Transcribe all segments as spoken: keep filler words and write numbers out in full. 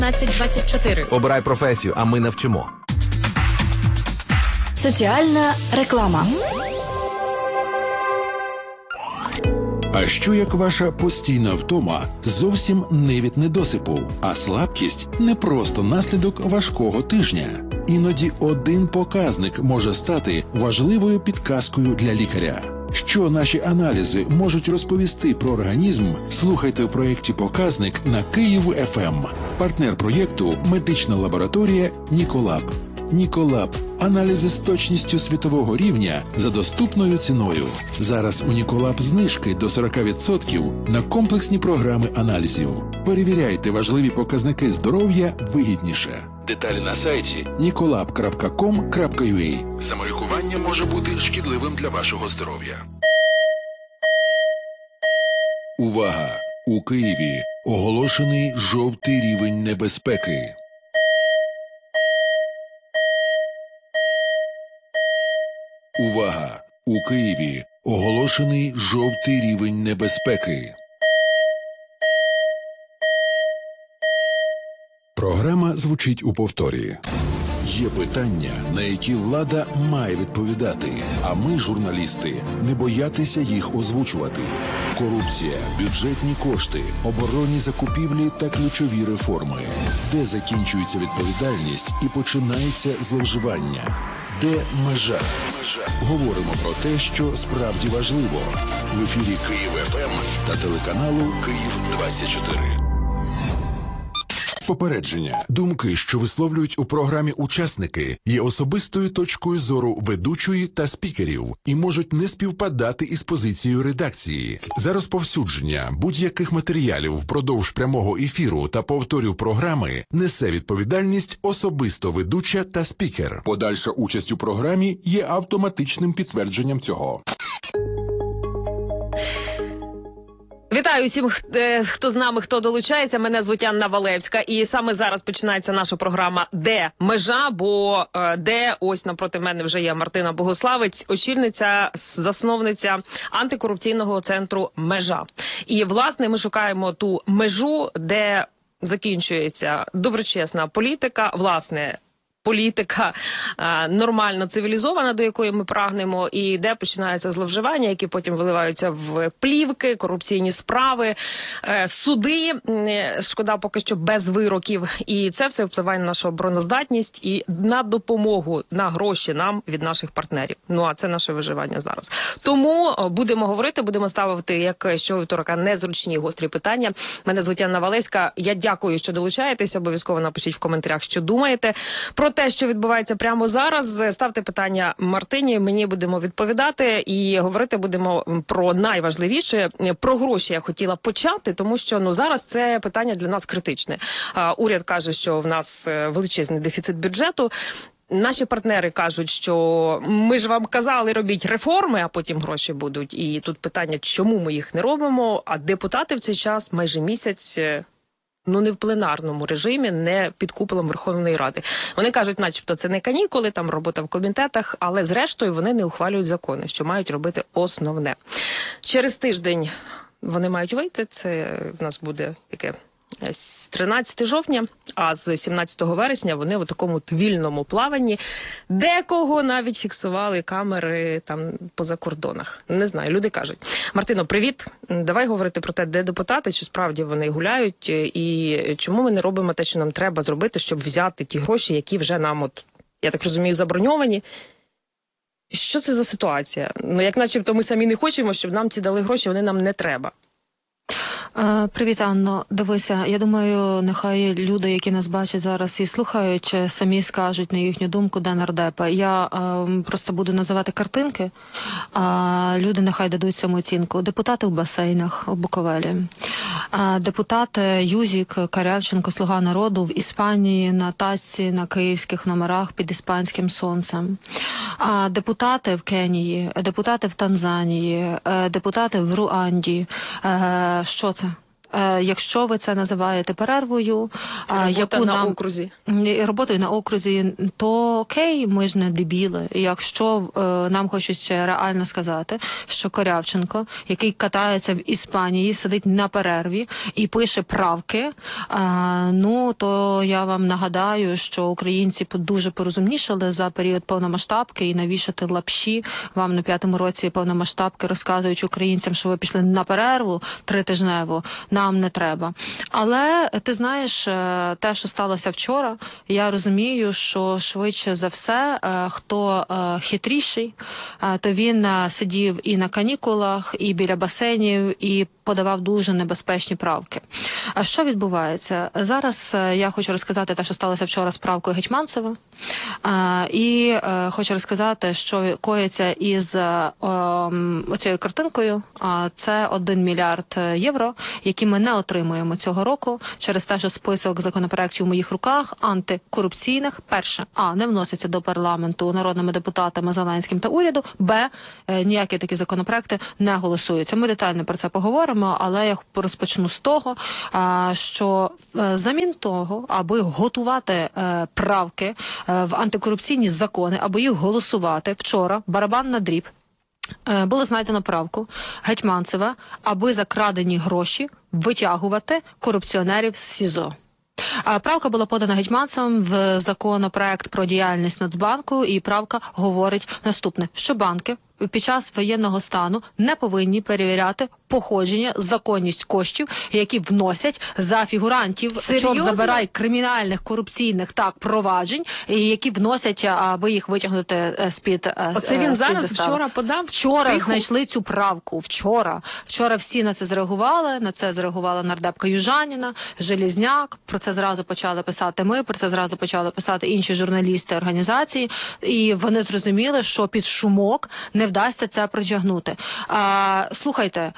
п'ятнадцять двадцять чотири. Обирай професію, а ми навчимо. Соціальна реклама. А що як ваша постійна втома зовсім не від недосипу, а слабкість не просто наслідок важкого тижня? Іноді один показник може стати важливою підказкою для лікаря. Що наші аналізи можуть розповісти про організм, слухайте у проєкті «Показник» на Київ еф ем. Партнер проєкту – медична лабораторія «Ніколаб». Ніколаб – аналізи з точністю світового рівня за доступною ціною. Зараз у Ніколаб знижки до сорок відсотків на комплексні програми аналізів. Перевіряйте важливі показники здоров'я вигідніше. Деталі на сайті ніколаб крапка ком крапка ю а. Самолікування може бути шкідливим для вашого здоров'я. Увага! У Києві оголошений жовтий рівень небезпеки. Увага! У Києві оголошений жовтий рівень небезпеки. Програма звучить у повторі. Є питання, на які влада має відповідати, а ми, журналісти, не боятися їх озвучувати. Корупція, бюджетні кошти, оборонні закупівлі та ключові реформи. Де закінчується відповідальність і починається зловживання? Де межа? Говоримо про те, що справді важливо. В ефірі Київ еф ем та телеканалу Київ двадцять чотири. Попередження. Думки, що висловлюють у програмі учасники, є особистою точкою зору ведучої та спікерів і можуть не співпадати із позицією редакції. За розповсюдження будь-яких матеріалів впродовж прямого ефіру та повторів програми несе відповідальність особисто ведуча та спікер. Подальша участь у програмі є автоматичним підтвердженням цього. Вітаю всім, хто з нами, хто долучається. Мене звуть Анна Валевська. І саме зараз починається наша програма «Де межа?», бо де, ось напроти мене вже є Мартина Богославець, очільниця, засновниця антикорупційного центру «Межа». І, власне, ми шукаємо ту межу, де закінчується доброчесна політика, власне, політика а, нормально цивілізована, до якої ми прагнемо, і де починаються зловживання, які потім виливаються в плівки, корупційні справи, е, суди, е, шкода поки що без вироків, і це все впливає на нашу обороноздатність і на допомогу, на гроші нам від наших партнерів. Ну, а це наше виживання зараз. Тому будемо говорити, будемо ставити, як щовівторка, незручні гострі питання. Мене звуть Анна Валевська. Я дякую, що долучаєтесь. Обов'язково напишіть в коментарях, що думаєте про те, що відбувається прямо зараз. Ставте питання Мартині, мені будемо відповідати і говорити будемо про найважливіше. Про гроші я хотіла почати, тому що ну зараз це питання для нас критичне. А, уряд каже, що в нас величезний дефіцит бюджету. Наші партнери кажуть, що ми ж вам казали, робіть реформи, а потім гроші будуть. І тут питання, чому ми їх не робимо, а депутати в цей час майже місяць... ну, не в пленарному режимі, не під куполом Верховної Ради. Вони кажуть, начебто, це не канікули, там робота в комітетах, але зрештою вони не ухвалюють закони, що мають робити основне. Через тиждень вони мають вийти, це в нас буде яке... з тринадцятого жовтня, а з сімнадцятого вересня вони у такому вільному плаванні. Декого навіть фіксували камери там поза кордонах. Не знаю, люди кажуть. Мартино, привіт. Давай говорити про те, де депутати, чи справді вони гуляють, і чому ми не робимо те, що нам треба зробити, щоб взяти ті гроші, які вже нам, от, я так розумію, заброньовані. Що це за ситуація? Ну, як начебто ми самі не хочемо, щоб нам ці дали гроші, вони нам не треба. Привіт, Анно. Дивися, я думаю, нехай люди, які нас бачать зараз і слухають, самі скажуть на їхню думку, де нардепи. Я е, просто буду називати картинки, а люди нехай дадуть цьому оцінку. Депутати в басейнах у Буковелі, а депутати Юзік, Карявченко, Слуга народу в Іспанії на тачці на київських номерах під іспанським сонцем. А депутати в Кенії, депутати в Танзанії, депутати в Руанді. Е, що це? Е, якщо ви це називаєте перервою, Робота яку на нам окрузі. роботою на окрузі, то окей, ми ж не дебіли. Якщо е, нам хочуть реально сказати, що Корявченко, який катається в Іспанії, сидить на перерві і пише правки, е, ну то я вам нагадаю, що українці дуже порозумнішали за період повномасштабки, і навішати лапші вам на п'ятому році повномасштабки, розказуючи українцям, що ви пішли на перерву тритижневу, нам не треба. Але ти знаєш, те, що сталося вчора, я розумію, що швидше за все, хто хитріший, то він сидів і на канікулах, і біля басейнів, і подавав дуже небезпечні правки. А що відбувається? Зараз я хочу розказати те, що сталося вчора з правкою Гетьманцева. І хочу розказати, що коїться із оцією картинкою. Це один мільярд євро, які ми не отримуємо цього року через те, що список законопроєктів у моїх руках антикорупційних, перше, а, не вноситься до парламенту народними депутатами Зеленським та уряду, б, ніякі такі законопроекти не голосуються. Ми детально про це поговоримо, але я розпочну з того, що замін того, аби готувати правки в антикорупційні закони, аби їх голосувати, вчора барабан на дріб, було знайдено правку Гетьманцева, аби за крадені гроші витягувати корупціонерів з СІЗО. Правка була подана Гетьманцевим в законопроект про діяльність Нацбанку, і правка говорить наступне, що банки під час воєнного стану не повинні перевіряти походження, законність коштів, які вносять за фігурантів, чорт забирай, кримінальних, корупційних так проваджень, і які вносять, аби їх витягнути з-під Оце він зараз застави. Вчора подав? Вчора Тиху. Знайшли цю правку. Вчора. Вчора всі на це зреагували. На це зреагувала нардепка Южаніна, Железняк. Про це зразу почали писати ми, про це зразу почали писати інші журналісти, організації. І вони зрозуміли, що під шумок не вдасться це протягнути. А, слухайте,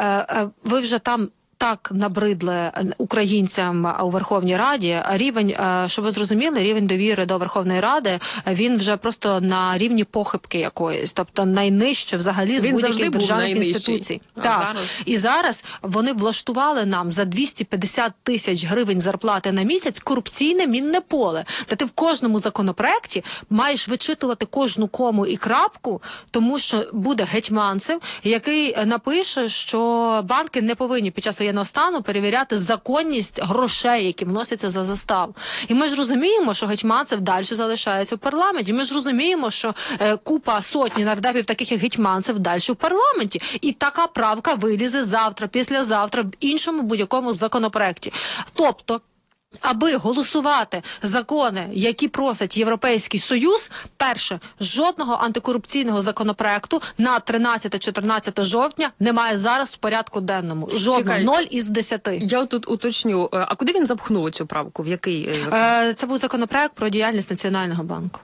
ви вже там так набридли українцям у Верховній Раді. Рівень, щоб ви зрозуміли, рівень довіри до Верховної Ради, він вже просто на рівні похибки якоїсь, тобто найнижче взагалі з будь-яких державних інституцій. А так. Зараз? І зараз вони влаштували нам за двісті п'ятдесят тисяч гривень зарплати на місяць корупційне мінне поле. Та ти в кожному законопроекті маєш вичитувати кожну кому і крапку, тому що буде Гетьманцев, який напише, що банки не повинні під час воєнного стану перевіряти законність грошей, які вносяться за заставу. І ми ж розуміємо, що Гетьманцев далі залишається в парламенті. Ми ж розуміємо, що е, купа сотні нардепів, таких як Гетьманцев, далі в парламенті. І така правка вилізе завтра, післязавтра, в іншому будь-якому законопроекті. Тобто, аби голосувати закони, які просить Європейський Союз, перше, жодного антикорупційного законопроекту на тринадцяте-чотирнадцяте жовтня немає зараз в порядку денному. Жодного. Ноль із десяти. Я тут уточню, а куди він запхнув цю правку? В який? Е, це був законопроект про діяльність Національного банку.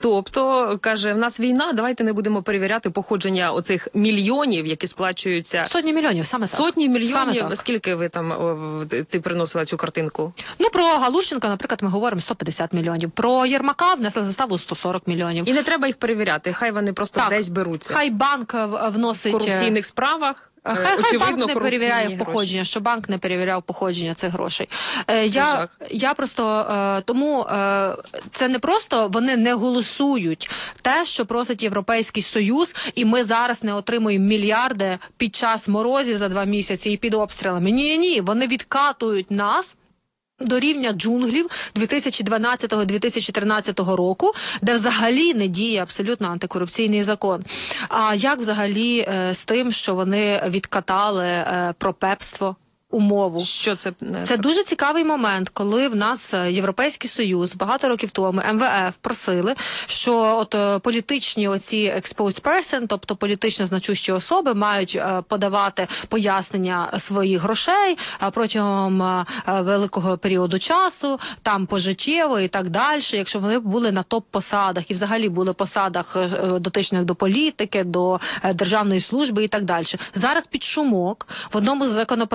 Тобто, каже, в нас війна, давайте не будемо перевіряти походження оцих мільйонів, які сплачуються. Сотні мільйонів, саме так. Сотні мільйонів. Саме Скільки ви там, о, ти приносила цю картинку? Ну, про Галущенка, наприклад, ми говоримо сто п'ятдесят мільйонів. Про Єрмака внесли заставу сто сорок мільйонів. І не треба їх перевіряти, хай вони просто так, десь беруться. Хай банк вносить... В корупційних справах. Хай, хай банк не перевіряє походження, що банк не перевіряв походження цих грошей. Е, я, я просто, е, тому е, це не просто вони не голосують те, що просить Європейський Союз, і ми зараз не отримуємо мільярди під час морозів за два місяці і під обстрілами. Ні-ні, вони відкатують нас до рівня джунглів дві тисячі дванадцятого - дві тисячі тринадцятого року, де взагалі не діє абсолютно антикорупційний закон. А як взагалі е, з тим, що вони відкатали е, про пепство? Умову. Що це? Це дуже цікавий момент, коли в нас Європейський Союз багато років тому ем ве еф просили, що от політичні оці exposed person, тобто політично значущі особи, мають е, подавати пояснення своїх грошей е, протягом е, великого періоду часу, там пожиттєво і так далі, якщо вони були на топ-посадах і взагалі були посадах е, дотичних до політики, до е, державної служби і так далі. Зараз під шумок в одному з законопроєктів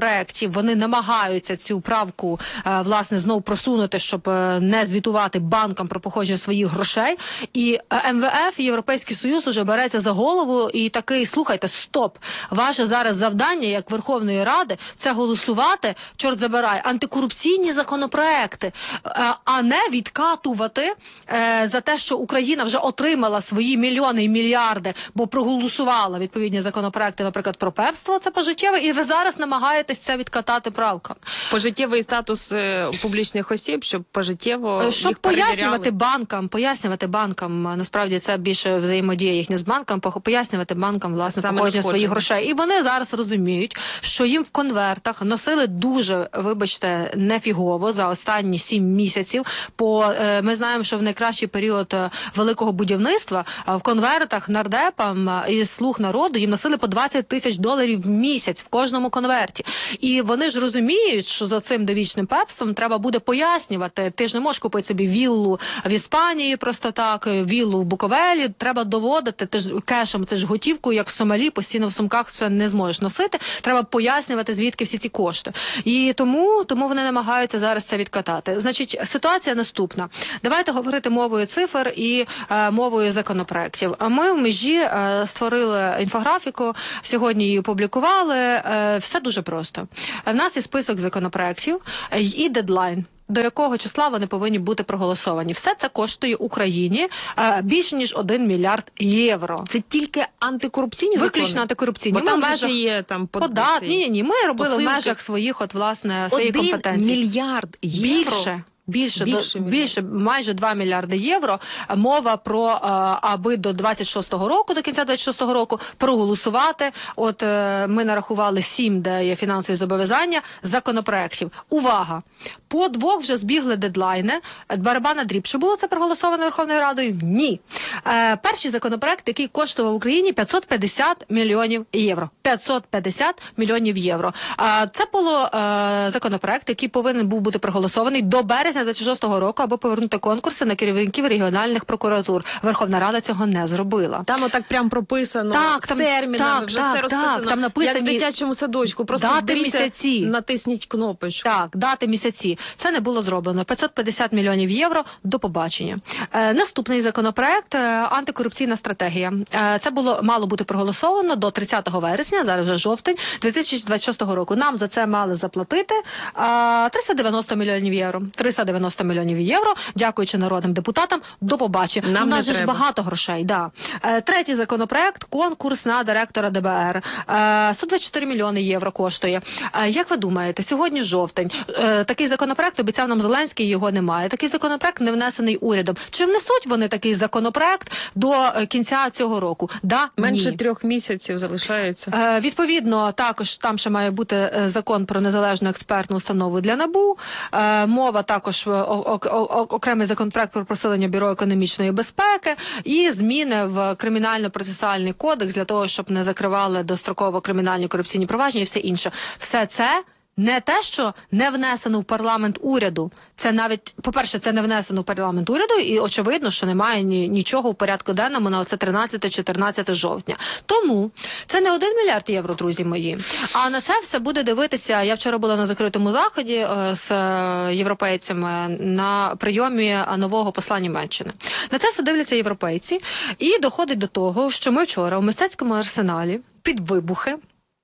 часів вони намагаються цю правку е, власне знову просунути, щоб е, не звітувати банкам про походження своїх грошей. І е, ем ве еф і Європейський Союз уже береться за голову і такий, слухайте, стоп, ваше зараз завдання як Верховної Ради це голосувати, чорт забирай, антикорупційні законопроекти, е, а не відкатувати е, за те, що Україна вже отримала свої мільйони і мільярди, бо проголосувала відповідні законопроекти, наприклад, про пепство, це пожиттєве, і ви зараз намагаєтесь це відкатати правками. Пожиттєвий статус е, публічних осіб, щоб пожиттєво Щоб їх пояснювати перевіряли. банкам, пояснювати банкам, насправді це більше взаємодія їхня з банком, пох- пояснювати банкам, власне, Саме походження надходження. своїх грошей. І вони зараз розуміють, що їм в конвертах носили дуже, вибачте, нефігово за останні сім місяців. По, е, ми знаємо, що в найкращий період е, великого будівництва е, в конвертах нардепам е, і слуг народу їм носили по двадцять тисяч доларів в місяць в кожному конверті. І вони ж розуміють, що за цим довічним пепством треба буде пояснювати. Ти ж не можеш купити собі віллу в Іспанії просто так, віллу в Буковелі. Треба доводити, ти ж кешем, це ж готівку, як в Сомалі, постійно в сумках це не зможеш носити. Треба пояснювати, звідки всі ці кошти. І тому, тому вони намагаються зараз це відкатати. Значить, ситуація наступна. Давайте говорити мовою цифр і е, мовою законопроектів. А ми в межі е, створили інфографіку, сьогодні її опублікували. Е, все дуже просто. В нас є список законопроектів е, і дедлайн, до якого числа вони повинні бути проголосовані. Все це коштує Україні е, більше, ніж один мільярд євро. Це тільки антикорупційні Виключно закони? антикорупційні. Бо Ми там в же межах ще є там подат. Ні, ні, ні. Ми робили посилки. в межах своїх, от власне, своєї Один компетенції. мільярд євро? Більше. Більше, Більше до, мільярд. більше, майже два мільярди євро. Мова про, е, аби до двадцять шостого року, до кінця двадцять шостого року, проголосувати. От е, ми нарахували сім, де є фінансові зобов'язання, законопроектів. Увага! По двох вже збігли дедлайни. Барабана дріб. Чи було це проголосовано Верховною Радою? Ні. Е, перший законопроект, який коштував Україні п'ятсот п'ятдесят мільйонів євро. п'ятсот п'ятдесят мільйонів євро. Е, це було е, законопроект, який повинен був бути проголосований до березня двадцять шостого року, аби повернути конкурси на керівників регіональних прокуратур. Верховна Рада цього не зробила. Там отак прям прописано, Так, з там- термінами, так, вже так, все так, розписано. там написані як в дитячому садочку. Просто дати дивіться, місяці. натисніть кнопочку. Так, дати місяці. Це не було зроблено. п'ятсот п'ятдесят мільйонів євро. До побачення. Е, наступний законопроект е, – антикорупційна стратегія. Е, це було мало бути проголосовано до тридцятого вересня, зараз вже жовтень, дві тисячі двадцять шостого року. Нам за це мали заплатити е, триста дев'яносто мільйонів євро. триста дев'яносто мільйонів євро, дякуючи народним депутатам. До побачення. Нам У нас не же ж треба. багато грошей. Да. Е, третій законопроект – конкурс на директора де бе ер. Е, сто двадцять чотири мільйони євро коштує. Е, як ви думаєте, сьогодні жовтень. Е, такий законопроект обіцяв нам Зеленський, його немає. Такий законопроект не внесений урядом. Чи внесуть вони такий законопроект до е, кінця цього року? Да, Менше ні. трьох місяців залишається. Е, відповідно, також там ще має бути е, закон про незалежну експертну установу для НАБУ. Е, мова також, о, о, о, окремий законопроект про посилення Бюро економічної безпеки і зміни в кримінально-процесуальний кодекс для того, щоб не закривали достроково кримінальні корупційні провадження і все інше. Все це не те, що не внесено в парламент уряду. Це навіть, по-перше, це не внесено в парламент уряду, і очевидно, що немає ні, нічого в порядку денному на оце тринадцяте-чотирнадцяте жовтня. Тому це не один мільярд євро, друзі мої. А на це все буде дивитися. Я вчора була на закритому заході е, з е, європейцями на прийомі нового посла Німеччини. На це все дивляться європейці. І доходить до того, що ми вчора у мистецькому арсеналі під вибухи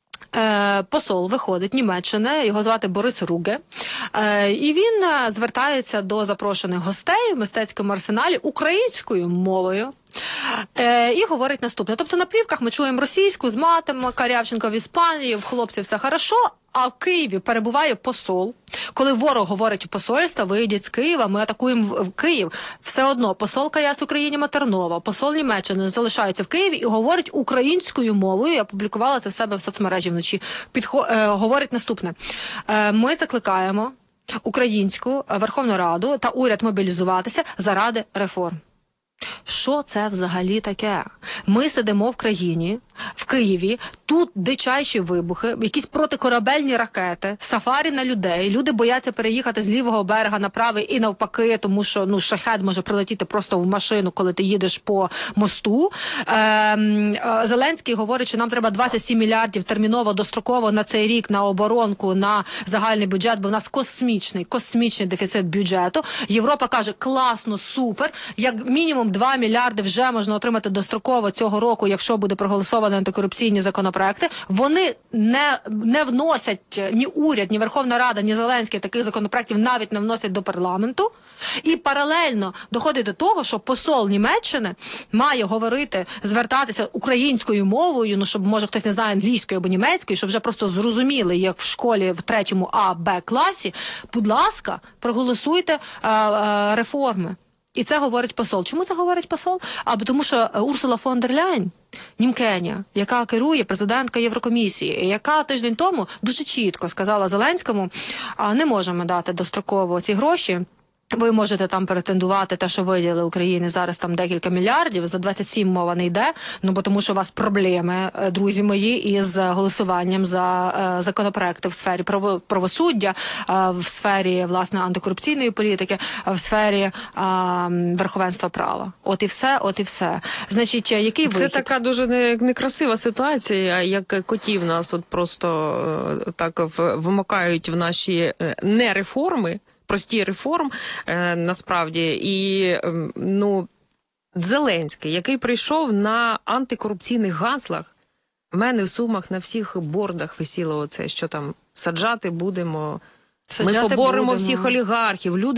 Е, посол виходить Німеччини, його звати Борис Руге, е, і він е, звертається до запрошених гостей в мистецькому арсеналі українською мовою. Е, і говорить наступне. Тобто на плівках ми чуємо російську з матом, Карявченко в Іспанії, в хлопців все хорошо, а в Києві перебуває посол. Коли ворог говорить у посольства, вийдіть з Києва, ми атакуємо в, в Київ. Все одно, посолка ЯС Україні Матернова, посол Німеччини залишається в Києві і говорить українською мовою. Я публікувала це в себе в соцмережі вночі. Підхо, е, говорить наступне. Е, ми закликаємо українську Верховну Раду та уряд мобілізуватися заради реформ. Що це взагалі таке? Ми сидимо в країні, в Києві, тут дичайші вибухи, якісь протикорабельні ракети, сафарі на людей, люди бояться переїхати з лівого берега на правий і навпаки, тому що ну шахед може прилетіти просто в машину, коли ти їдеш по мосту. Ем, е, Зеленський говорить, що нам треба двадцять сім мільярдів терміново, достроково на цей рік на оборонку, на загальний бюджет, бо в нас космічний, космічний дефіцит бюджету. Європа каже, класно, супер, як мінімум два мільярди вже можна отримати достроково цього року, якщо буде проголосовано антикорупційні законопроекти. Вони не, не вносять ні уряд, ні Верховна Рада, ні Зеленський таких законопроектів навіть не вносять до парламенту. І паралельно доходить до того, що посол Німеччини має говорити, звертатися українською мовою, ну щоб може хтось не знає англійської або німецької, щоб вже просто зрозуміли, як в школі в третьому А, Б класі. Будь ласка, проголосуйте а, а, реформи. І це говорить посол. Чому це говорить посол? А тому що Урсула фон дер Ляйн, німкеня, яка керує, президентка Єврокомісії, яка тиждень тому дуже чітко сказала Зеленському, а не можемо дати достроково ці гроші. Ви можете там претендувати те, що виділили Україні зараз там декілька мільярдів, за двадцять сім мова не йде, ну бо тому що у вас проблеми, друзі мої, із голосуванням за е, законопроекти в сфері право, правосуддя, е, в сфері, власне, антикорупційної політики, е, в сфері е, верховенства права. От і все, от і все. Значить, який Це вихід? така дуже не, некрасива ситуація, як котів нас от просто е, так в, вмикають в наші е, не реформи, прості реформ, е, насправді, і, е, ну, Зеленський, який прийшов на антикорупційних гаслах, в мене в Сумах на всіх бордах висіло оце, що там, саджати будемо, Саджати ми поборемо будемо. всіх олігархів, люди